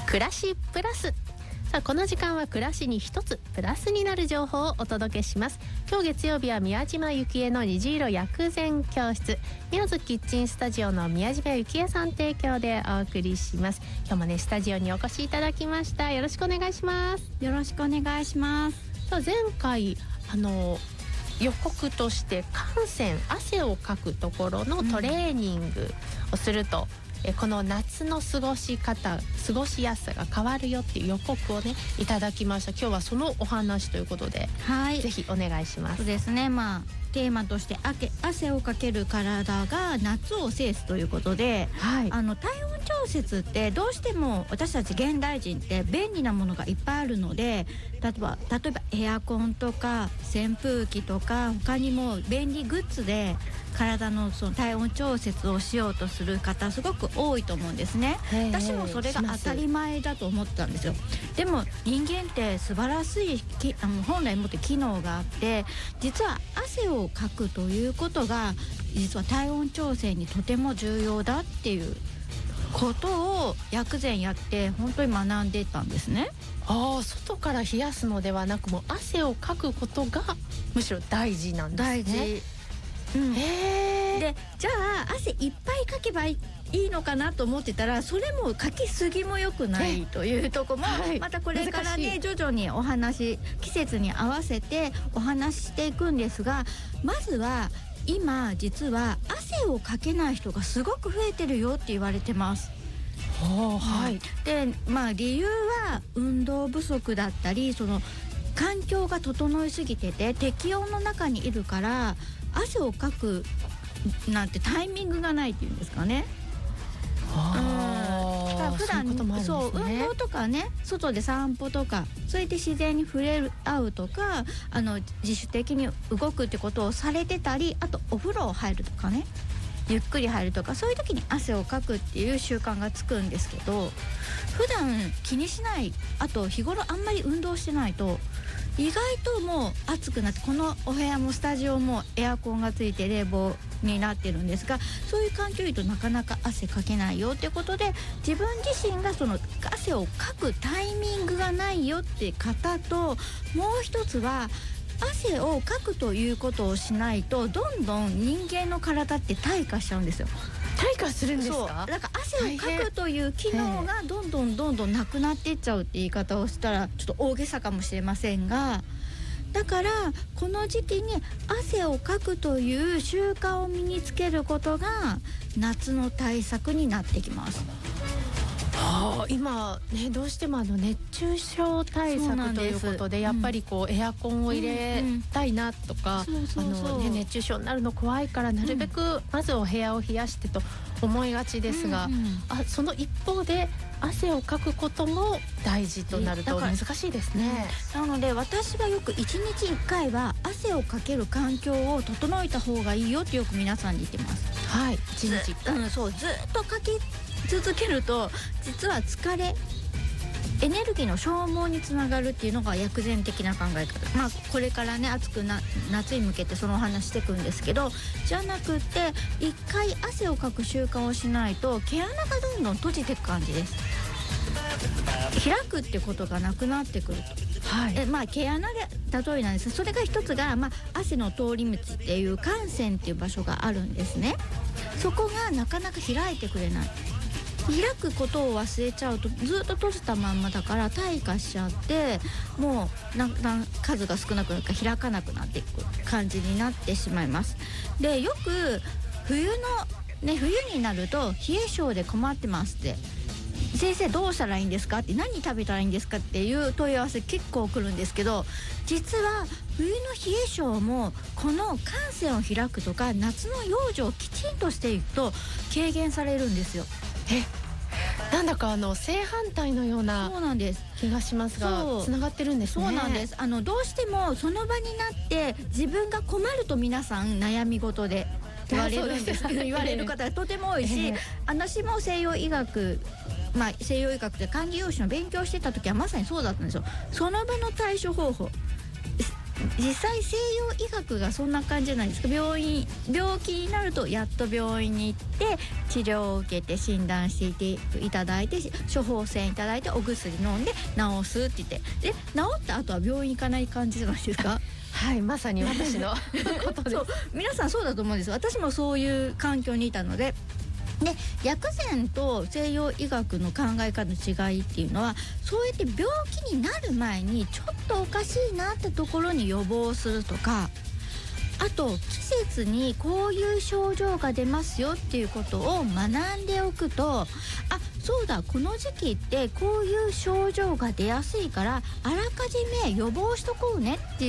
暮らしプラス。さあこの時間は暮らしに一つプラスになる情報をお届けします。今日月曜日は宮島幸恵の虹色薬膳教室、宮津キッチンスタジオの宮島幸恵さん提供でお送りします。今日もねスタジオにお越しいただきました。よろしくお願いします。 よろしくお願いします。 さあ前回予告として汗をかくところのトレーニングをすると、この夏の過ごしやすさが変わるよっていう予告をねいただきました。今日はそのお話ということで、 はい、 ぜひお願いします。 そうですね、テーマとして汗をかける体が夏を制すということで、 はい、 体温調節ってどうしても私たち現代人って便利なものがいっぱいあるので、例えばエアコンとか扇風機とか他にも便利グッズで体のその体温調節をしようとする方すごく多いと思うんですね。私もそれが当たり前だと思ったんですよ。でも人間って素晴らしい本来持って機能があって、実は汗をかくということが実は体温調整にとても重要だっていうことを薬膳やって本当に学んでたんですね。 外から冷やすのではなく、もう汗をかくことがむしろ大事なんですね。 大事。でじゃあ汗いっぱいかけばいいのかなと思ってたら、それもかきすぎも良くないというとこも、またこれからね徐々に季節に合わせてお話ししていくんですが、まずは今実は汗をかけない人がすごく増えてるよって言われてます。で理由は運動不足だったり、その環境が整いすぎてて適温の中にいるから汗をかくなんてタイミングがないっていうんですかね。普段運動とかね、外で散歩とかそれで自然に触れ合うとか自主的に動くってことをされてたり、あとお風呂入るとかね、ゆっくり入るとか、そういう時に汗をかくっていう習慣がつくんですけど、普段気にしない、あと日頃あんまり運動してないと意外ともう暑くなって、このお部屋もスタジオもエアコンがついて冷房になってるんですが、そういう環境いるとなかなか汗かけないよってことで、自分自身がその汗をかくタイミングがないよって方と、もう一つは汗をかくということをしないとどんどん人間の体って退化しちゃうんですよ。 退化するんですか？ だから汗をかくという機能がどんどんなくなっていっちゃうって言い方をしたらちょっと大げさかもしれませんが、だからこの時期に汗をかくという習慣を身につけることが夏の対策になってきます。 今ねどうしても熱中症対策ということでやっぱりエアコンを入れたいなとか、熱中症になるの怖いからなるべくまずお部屋を冷やしてと思いがちですが、その一方で汗をかくことも大事となると難しいですね。 なので私はよく1日1回は汗をかける環境を整えた方がいいよってよく皆さんに言ってます。 1日1回、 そうずっとかけ続けると実は疲れ、エネルギーの消耗につながるっていうのが薬膳的な考え方。これからね夏に向けてそのお話していくんですけど、じゃなくって一回汗をかく習慣をしないと毛穴がどんどん閉じていく感じです。開くってことがなくなってくると。毛穴で例えなんです。それが一つが、汗の通り道っていう汗腺っていう場所があるんですね。そこがなかなか開いてくれない。開くことを忘れちゃうとずっと閉じたまんまだから退化しちゃって、もうだんだん数が少なくなるから開かなくなっていく感じになってしまいます。でよく冬になると冷え性で困ってますって、先生どうしたらいいんですかって、何食べたらいいんですかっていう問い合わせ結構来るんですけど、実は冬の冷え性もこの汗腺を開くとか夏の養生をきちんとしていくと軽減されるんですよ。 なんだか正反対のような気がしますが、つながってるんですね。 そうなんです。どうしてもその場になって自分が困ると皆さん悩み事で言われるんです言われる方がとても多いし、私も西洋医学で管理栄養士の勉強してた時はまさにそうだったんですよ。その場の対処方法、 実際西洋医学がそんな感じじゃないですか。病気になるとやっと病院に行って治療を受けて診断していただいて処方箋いただいてお薬飲んで治すって言ってで治った後は病院行かない感じじゃないですか。 はい、まさに私のことです。 そう、皆さんそうだと思うんですよ。私もそういう環境にいたので。で薬膳と西洋医学の考え方の違いっていうのはそうやって病気になる前にちょっとおかしいなってところに予防するとか、あと季節にこういう症状が出ますよっていうことを学んでおくと、あ、そうだ、この時期ってこういう症状が出やすいからあらかじめ予防しとこうねっていう